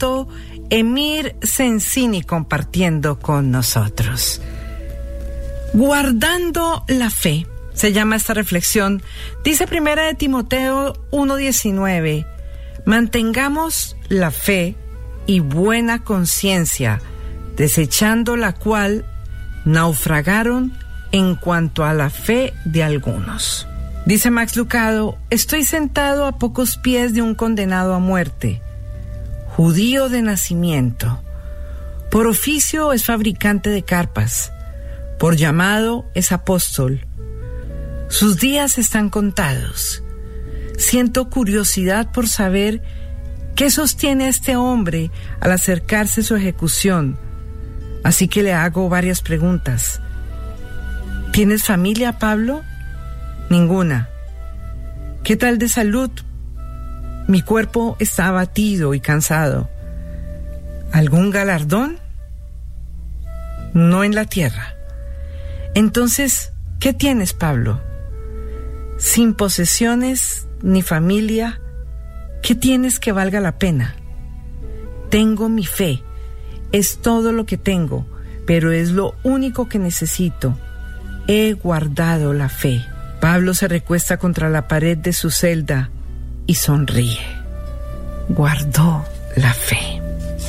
momento Emir Sensini compartiendo con nosotros. Guardando la fe, se llama esta reflexión. Dice 1 de Timoteo 1:19, mantengamos la fe y buena conciencia, desechando la cual naufragaron en cuanto a la fe de algunos. Dice Max Lucado, estoy sentado a pocos pies de un condenado a muerte, judío de nacimiento, por oficio es fabricante de carpas, por llamado es apóstol. Sus días están contados. Siento curiosidad por saber qué sostiene a este hombre al acercarse su ejecución, así que le hago varias preguntas. ¿Tienes familia, Pablo? Ninguna. ¿Qué tal de salud? Mi cuerpo está abatido y cansado. ¿Algún galardón? No en la tierra. Entonces, ¿qué tienes, Pablo? Sin posesiones ni familia, ¿qué tienes que valga la pena? Tengo mi fe, es todo lo que tengo, pero es lo único que necesito. He guardado la fe. Pablo se recuesta contra la pared de su celda y sonríe. Guardó la fe.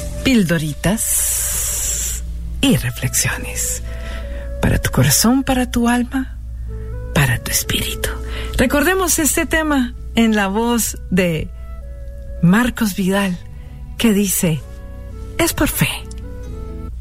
Pildoritas y reflexiones para tu corazón, para tu alma, para tu espíritu. Recordemos este tema en la voz de Marcos Vidal, que dice, es por fe.